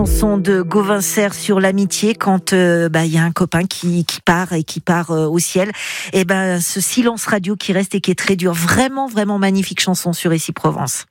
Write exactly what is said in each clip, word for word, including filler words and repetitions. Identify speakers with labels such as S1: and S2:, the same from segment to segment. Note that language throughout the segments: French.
S1: Chanson de Gauvin Serre sur l'amitié quand euh, bah il y a un copain qui qui part et qui part euh, au ciel, et ben ce silence radio qui reste et qui est très dur, vraiment vraiment magnifique chanson sur Ici Provence.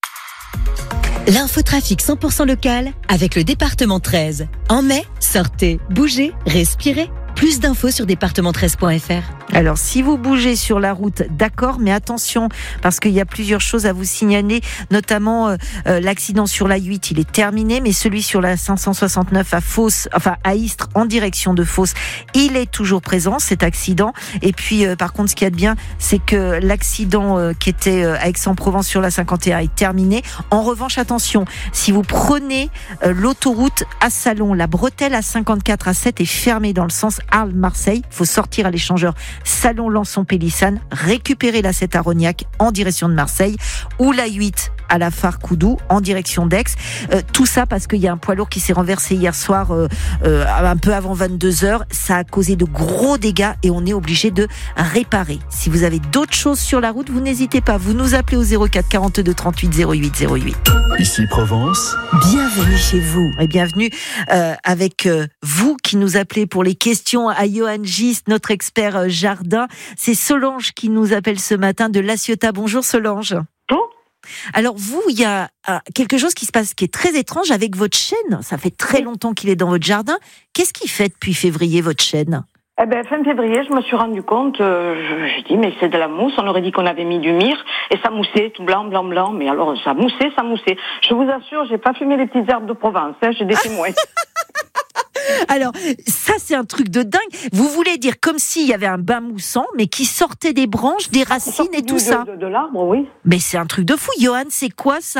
S2: L'infotrafic cent pour cent local avec le département treize. En mai, sortez, bougez, respirez. Plus d'infos sur département treize point f r.
S1: Alors, si vous bougez sur la route, d'accord, mais attention, parce qu'il y a plusieurs choses à vous signaler, notamment euh, euh, l'accident sur l'A huit, il est terminé, mais celui sur la cinq cent soixante-neuf à Fos, enfin à Istres, en direction de Fos, il est toujours présent, cet accident. Et puis, euh, par contre, ce qu'il y a de bien, c'est que l'accident euh, qui était euh, à Aix-en-Provence sur la cinquante et un est terminé. En revanche, attention, si vous prenez euh, l'autoroute à Salon, la bretelle à cinquante-quatre à sept est fermée dans le sens Arles-Marseille. Il faut sortir à l'échangeur Salon-Lançon-Pélissane, récupérer la sept à Rognac en direction de Marseille, ou la huit à la Phare-Coudou en direction d'Aix. Euh, tout ça parce qu'il y a un poids lourd qui s'est renversé hier soir euh, euh, un peu avant vingt-deux heures. Ça a causé de gros dégâts et on est obligé de réparer. Si vous avez d'autres choses sur la route, vous n'hésitez pas. Vous nous appelez au zéro quatre quarante-deux trente-huit zéro huit zéro huit.
S3: Ici Provence.
S1: Bienvenue chez vous et bienvenue euh, avec euh, vous qui nous appelez pour les questions à Johan Gist, notre expert euh, jardin. C'est Solange qui nous appelle ce matin de La Ciotat. Bonjour Solange. Alors vous, il y a euh, quelque chose qui se passe qui est très étrange avec votre chêne. Ça fait très longtemps qu'il est dans votre jardin. Qu'est-ce qu'il fait depuis février, votre chêne ?
S4: Eh ben, fin février, je me suis rendu compte, euh, je, je dis, mais c'est de la mousse, on aurait dit qu'on avait mis du myrrhe, et ça moussait, tout blanc, blanc, blanc, mais alors ça moussait, ça moussait. Je vous assure, j'ai pas fumé les petites herbes de Provence, hein, j'ai des témoins.
S1: Alors, ça c'est un truc de dingue. Vous voulez dire comme s'il y avait un bain moussant, mais qui sortait des branches, des racines et tout
S4: de,
S1: ça.
S4: De, de, de l'arbre, oui.
S1: Mais c'est un truc de fou. Johan, c'est quoi ça ?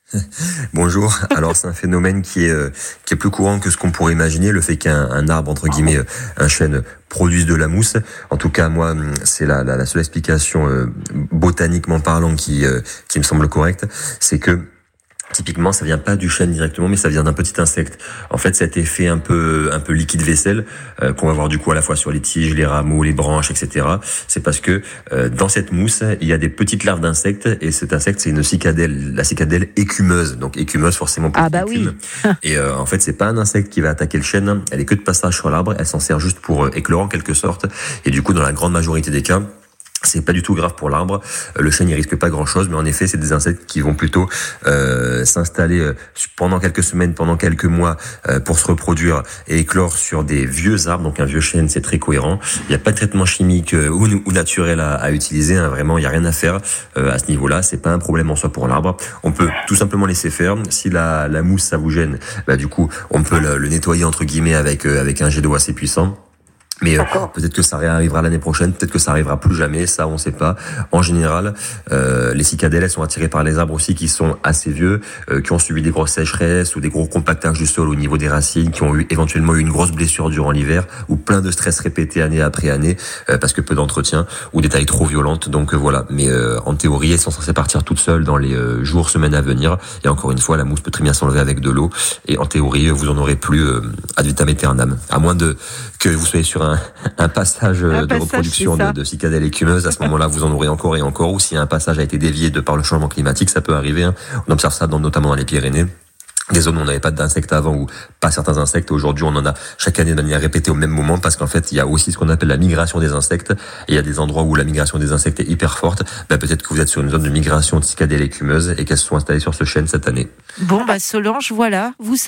S5: Bonjour. Alors c'est un phénomène qui est euh, qui est plus courant que ce qu'on pourrait imaginer, le fait qu'un un arbre entre guillemets, un chêne produise de la mousse. En tout cas, moi, c'est la la, la seule explication euh, botaniquement parlant qui euh, qui me semble correcte, c'est que typiquement, ça vient pas du chêne directement, mais ça vient d'un petit insecte. En fait, cet effet un peu un peu liquide vaisselle euh, qu'on va voir du coup à la fois sur les tiges, les rameaux, les branches, et cetera. C'est parce que euh, dans cette mousse, il y a des petites larves d'insectes et cet insecte, c'est une cicadelle, la cicadelle écumeuse. Donc écumeuse forcément pour
S1: ah bah
S5: écume.
S1: Oui.
S5: Et euh, en fait, c'est pas un insecte qui va attaquer le chêne. Elle est que de passage sur l'arbre. Elle s'en sert juste pour euh, éclore en quelque sorte. Et du coup, dans la grande majorité des cas, c'est pas du tout grave pour l'arbre. Le chêne, il risque pas grand-chose, mais en effet, c'est des insectes qui vont plutôt euh, s'installer euh, pendant quelques semaines, pendant quelques mois, euh, pour se reproduire et éclore sur des vieux arbres. Donc un vieux chêne, c'est très cohérent. Il n'y a pas de traitement chimique euh, ou, ou naturel à, à utiliser. Hein. Vraiment, il y a rien à faire euh, à ce niveau-là. C'est pas un problème en soi pour l'arbre. On peut tout simplement laisser faire. Si la, la mousse, ça vous gêne, bah du coup, on peut le, le nettoyer entre guillemets avec euh, avec un jet d'eau assez puissant. Mais euh, peut-être que ça réarrivera l'année prochaine, peut-être que ça arrivera plus jamais, ça on sait pas. En général, euh, les cicadelles, elles sont attirées par les arbres aussi qui sont assez vieux, euh, qui ont subi des grosses sécheresses ou des gros compactages du sol au niveau des racines, qui ont eu éventuellement eu une grosse blessure durant l'hiver ou plein de stress répétés année après année euh, parce que peu d'entretien ou des tailles trop violentes. Donc euh, voilà. Mais euh, en théorie, elles sont censées partir toutes seules dans les euh, jours, semaines à venir. Et encore une fois, la mousse peut très bien s'enlever avec de l'eau. Et en théorie, vous en aurez plus euh, ad vitam aeternam, à moins de que vous soyez sur un Un, un passage
S1: un
S5: de
S1: passage,
S5: reproduction de, de cicadelles écumeuses, à ce moment-là, vous en aurez encore et encore. Ou si un passage a été dévié de par le changement climatique, ça peut arriver. Hein. On observe ça dans, notamment dans les Pyrénées. Des zones où on n'avait pas d'insectes avant ou pas certains insectes. Aujourd'hui, on en a chaque année de manière répétée au même moment parce qu'en fait, il y a aussi ce qu'on appelle la migration des insectes. Et il y a des endroits où la migration des insectes est hyper forte. Ben, peut-être que vous êtes sur une zone de migration de cicadelles écumeuses et qu'elles se sont installées sur ce chêne cette année.
S1: Bon, bah Solange, voilà. Vous